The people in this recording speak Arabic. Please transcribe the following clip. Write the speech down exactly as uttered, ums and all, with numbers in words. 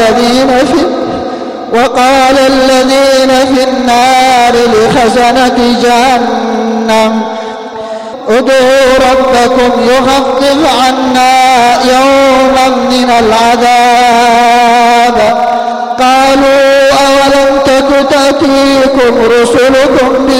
الذين في وقال الذين في النار لخزنة جهنم ادعوا ربكم يخفف عنا يوما من العذاب قالوا أولم تك تأتيكم رسلكم